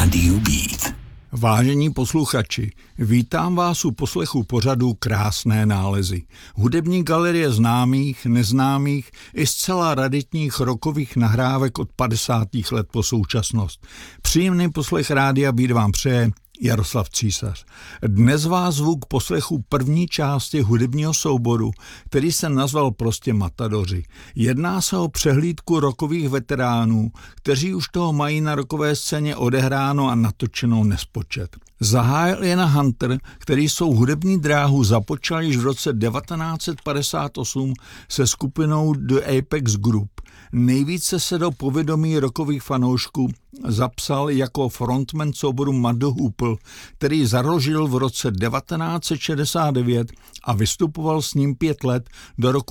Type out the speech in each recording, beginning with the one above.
Rádiu Beat. Vážení posluchači, vítám vás u poslechu pořadu Krásné nálezy. Hudební galerie známých, neznámých i zcela raritních rockových nahrávek od 50. let po současnost. Příjemný poslech Rádia Beat vám přeje Jaroslav Císař. Dnes vás zvu k poslechu první části hudebního souboru, který se nazval prostě Matadoři. Jedná se o přehlídku rockových veteránů, kteří už toho mají na rockové scéně odehráno a natočeno nespočet. Zahájil Ian Hunter, který svou hudební dráhu započal již v roce 1958 se skupinou The Apex Group. Nejvíce se do povědomí rockových fanoušků zapsal jako frontman souboru Mud the Hoople, který založil v roce 1969 a vystupoval s ním 5 let do roku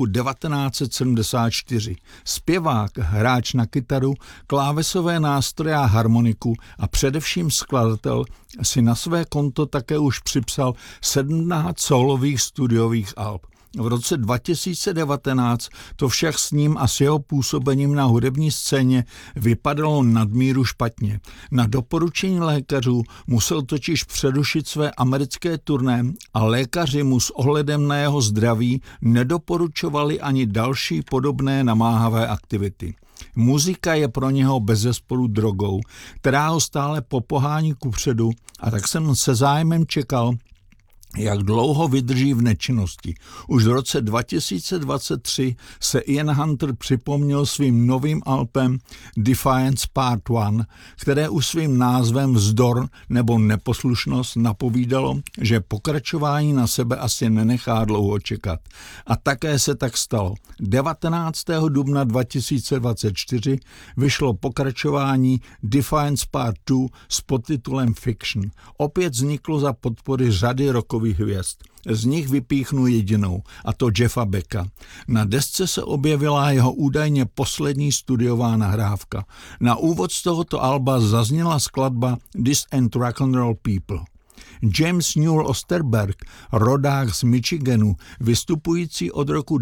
1974. Zpěvák, hráč na kytaru, klávesové nástroje a harmoniku a především skladatel si na své konto také už připsal 17 solových studiových alb. V roce 2019 to však s ním a s jeho působením na hudební scéně vypadalo nadmíru špatně. Na doporučení lékařů musel totiž přerušit své americké turné a lékaři mu s ohledem na jeho zdraví nedoporučovali ani další podobné namáhavé aktivity. Muzika je pro něho bezesporu drogou, která ho stále popohání kupředu, a tak jsem se zájmem čekal, jak dlouho vydrží v nečinnosti. Už v roce 2023 se Ian Hunter připomněl svým novým albem Defiance Part 1, které už svým názvem Vzdor nebo neposlušnost napovídalo, že pokračování na sebe asi nenechá dlouho čekat. A také se tak stalo. 19. dubna 2024 vyšlo pokračování Defiance Part 2 s podtitulem Fiction. Opět vzniklo za podpory řady rockových hvězd. Z nich vypíchnu jedinou, a to Jeffa Becka. Na desce se objevila jeho údajně poslední studiová nahrávka. Na úvod z tohoto alba zazněla skladba This Ain't Rock'n'Roll People. James Newell Osterberg, rodák z Michiganu, vystupující od roku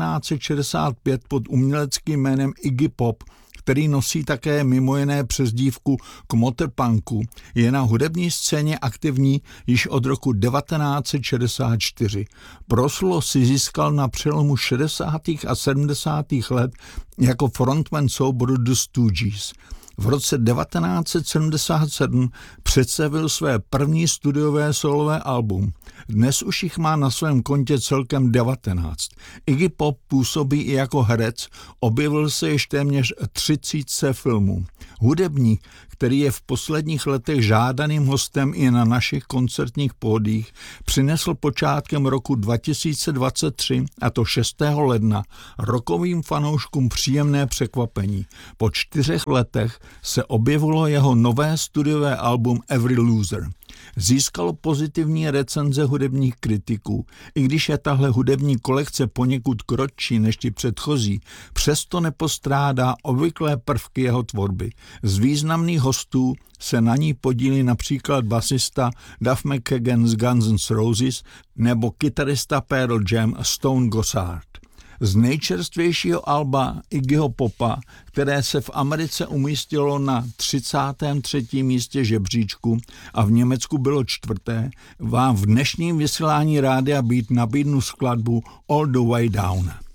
1965 pod uměleckým jménem Iggy Pop, který nosí také mimo jiné přezdívku Kmoterpunku, je na hudební scéně aktivní již od roku 1964. Proslulost si získal na přelomu 60. a 70. let jako frontman souboru The Stooges. V roce 1977 představil své první studiové solové album. Dnes už jich má na svém kontě celkem 19. Iggy Pop působí i jako herec, objevil se již téměř 30 filmů. Hudebník, který je v posledních letech žádaným hostem i na našich koncertních pódiích, přinesl počátkem roku 2023, a to 6. ledna, rockovým fanouškům příjemné překvapení. Po 4 letech se objevilo jeho nové studiové album Every Loser. Získalo pozitivní recenze hudebních kritiků. I když je tahle hudební kolekce poněkud kratší než ty předchozí, přesto nepostrádá obvyklé prvky jeho tvorby. Z významných hostů se na ní podílí například basista Duff McKagan z Guns N' Roses nebo kytarista Pearl Jam Stone Gossard. Z nejčerstvějšího alba Iggyho Popa, které se v Americe umístilo na 33. místě žebříčku a v Německu bylo 4., vám v dnešním vysílání Rádia Beat nabídnu skladbu All the Way Down.